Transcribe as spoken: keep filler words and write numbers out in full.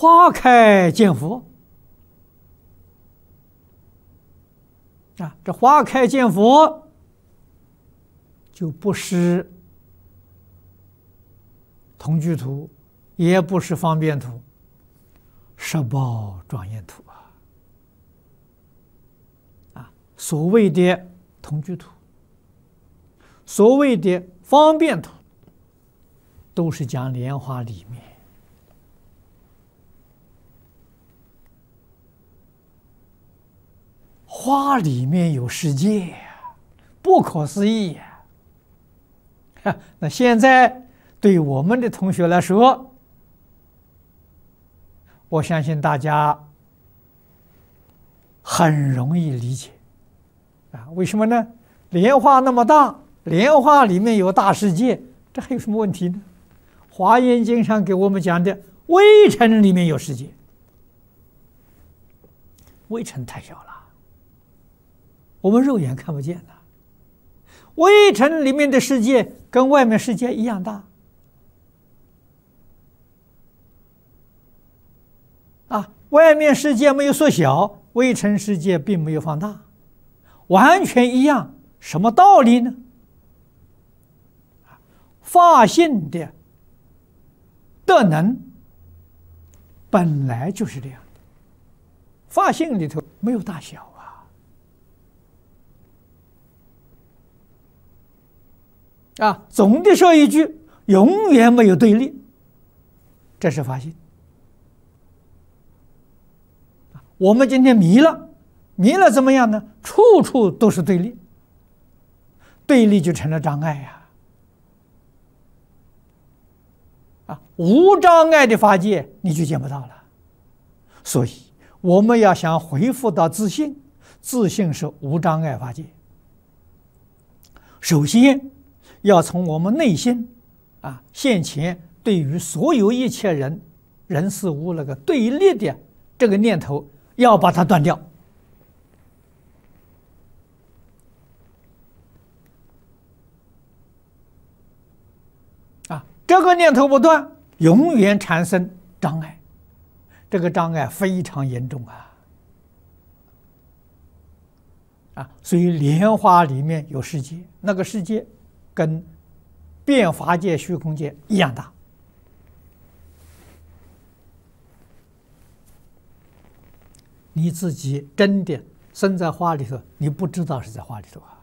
花开见佛啊，这花开见佛就不是同居图，也不是方便图，十报庄严图啊！啊，所谓的同居图，所谓的方便图，都是讲莲花里面。花里面有世界，不可思议呀！那现在对我们的同学来说，我相信大家很容易理解啊。为什么呢？莲花那么大，莲花里面有大世界，这还有什么问题呢？华严经上给我们讲的微尘里面有世界，微尘太小了，我们肉眼看不见的。微尘里面的世界跟外面世界一样大啊，外面世界没有缩小，微尘世界并没有放大，完全一样。什么道理呢？法性的德能本来就是这样的，法性里头没有大小啊。啊，总的说一句，永远没有对立，这是法性。我们今天迷了，迷了怎么样呢？处处都是对立，对立就成了障碍呀！啊，无障碍的法界你就见不到了。所以我们要想恢复到自信，自信是无障碍法界。首先要从我们内心啊，现前对于所有一切人、人事物那个对立的这个念头，要把它断掉。啊，这个念头不断，永远产生障碍，这个障碍非常严重啊！啊，所以莲花里面有世界，那个世界跟变法界、虚空界一样大。你自己真的生在花里头，你不知道是在花里头啊。